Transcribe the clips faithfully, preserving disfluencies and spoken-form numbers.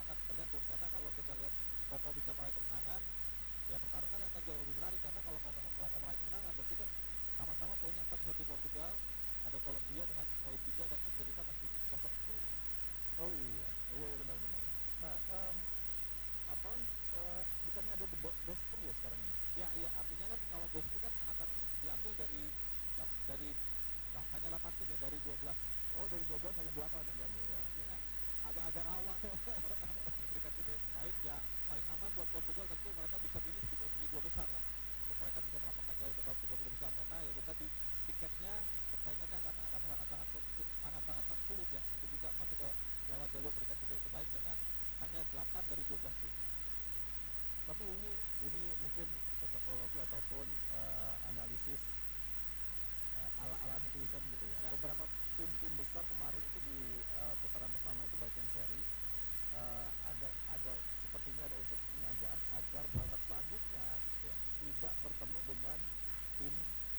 akan tergantung karena kalau kita lihat Kongo bisa meraih kemenangan, ya pertarungan akan jauh lebih menarik karena kalau Kongo Kongo meraih kemenangan berarti kan sama-sama poinnya empat seperti Portugal, ada Kolombia dengan poin tiga dan Nigeria masih kosong sejauh ini. Oh iya, oh iya benar-benar. Nah, um, apa uh, bukannya ada the best three ya sekarang ini? Ya, iya artinya kan kalau best three kan akan diambil dari dari hanya delapan tim ya dari dua belas. Oh dari dua belas hanya delapan yang diambil. Ya, artinya agak-agak rawan memberikan tidak baik ya. Paling aman buat Portugal tentu mereka bisa finish di posisi dua besar lah untuk mereka bisa melapangkan jalan ke babak tiga besar karena ya itu tadi tiketnya persaingannya akan akan sangat sangat sangat sangat sulit ya untuk bisa masuk ke lewat jalur peringkat kedua terbaik dengan hanya delapan dari dua belas tim. Tapi ini ini mungkin cocokologi ataupun uh, analisis uh, ala-ala netizen gitu ya. ya. Beberapa tim-tim besar kemarin itu di uh, putaran pertama itu baik yang seri uh, ada ada sepertinya ada unsur kesengajaan agar babak selanjutnya ya, tidak bertemu dengan tim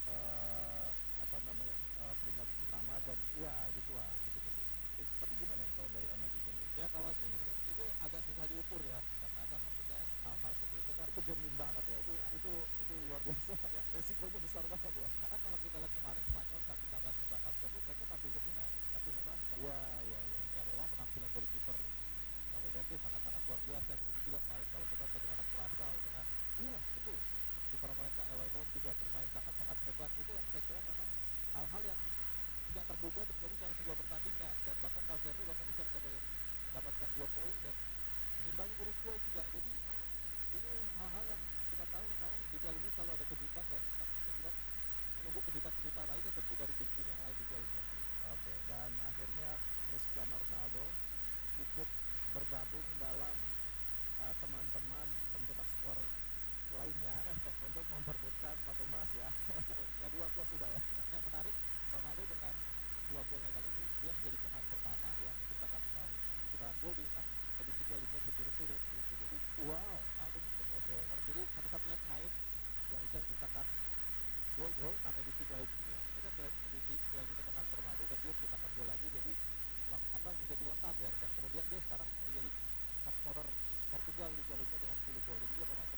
uh, apa namanya uh, peringkat pertama dan ya gitu lah gitu gitu. Eh, tapi gimana ya kalau dari analisis ini? Ya kalau ini itu agak susah diukur ya karena kan maksudnya hal-hal seperti itu kan itu gambling banget ya itu ya. itu itu luar biasa ya. Resikonya besar banget ya karena kalau kita lihat kemarin Spanyol saat ditambah tanggal tersebut mereka tampil dominan tapi memang ya ya ya ya memang penampilan dari kiper Kami Bento sangat-sangat luar biasa. Begitu juga kemarin kalau kita bagaimana Kurasau dengan iya betul kiper mereka Eloy Ron juga bermain sangat-sangat hebat. Itu yang saya kira memang hal-hal yang tidak terduga terjadi dalam sebuah pertandingan dan bahkan Valverde bahkan bisa mendapatkan dua poin dan mengimbangi Uruguay juga. Jadi memang ini hal-hal yang kita tahu sekarang di Piala Dunia selalu ada kejutan dan kita menunggu kejutan-kejutan lainnya tentu dari tim-tim yang lain di Piala Dunia. Oke, dan akhirnya Cristiano Ronaldo ikut bergabung dalam uh, teman-teman pencetak skor lainnya untuk memperebutkan empat emas ya. Ya dua plus sudah ya. Yang menarik Ronaldo dengan dua golnya kali ini dia menjadi pemain pertama yang menciptakan menciptakan gol di enam edisi Piala Dunia berturut-turut gitu. Jadi wow, Ronaldo okay. Jadi satu-satunya pemain yang bisa menciptakan gol gol enam edisi Piala Dunia. Ini kan edisi Piala Dunia ke enam Ronaldo dan dia menciptakan gol lagi jadi apa menjadi lengkap ya dan kemudian dia sekarang menjadi top scorer Portugal di Piala Dunia dengan sepuluh gol. Jadi dia pemain